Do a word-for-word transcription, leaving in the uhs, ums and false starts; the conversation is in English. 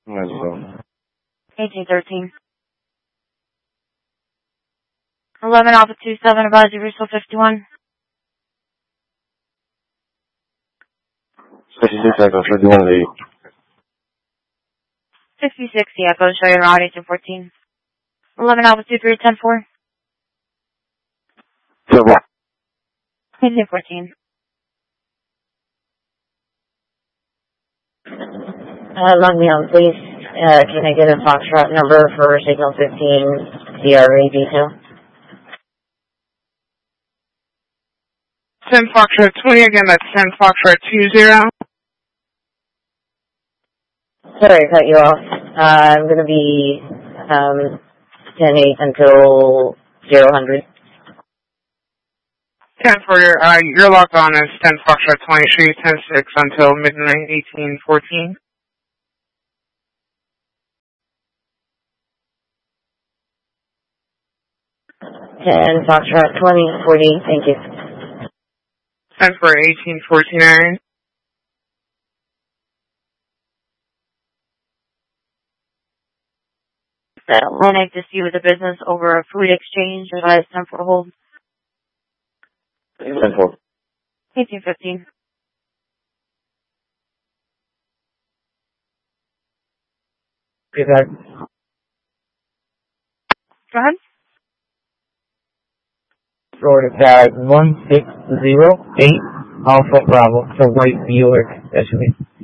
Might as well. eighteen thirteen. eleven Alpha two seven, advisory Bristol fifty-one. sixty-six Echo, fifty-one to eight. sixty-six Echo, show your route eighteen fourteen. eleven Alpha two three, ten four. eighteen fourteen. Uh, log me on, please. Uh, can I get a Foxtrot number for Signal fifteen C R A detail? ten Foxtrot twenty, again, that's ten Foxtrot two zero. Sorry to cut you off. Uh, I'm going to be um, ten eight until zero hundred. ten for your, uh, your locked on is ten Foxtrot twenty, show you ten six until midnight eighteen fourteen. ten Foxtrot twenty, forty, thank you. ten for eighteen forty-nine. Atlantic dispute with the business over a food exchange. Advise ten for hold. ten four. eighteen fifteen. Good luck. Go ahead. Florida tag one six zero eight Alpha Bravo for White Buick S U V.